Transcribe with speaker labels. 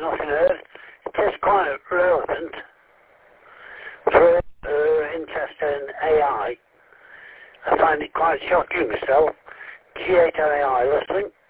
Speaker 1: nothing heard. It is quite relevant for interest in AI. I find it quite shocking myself. Create AI listening.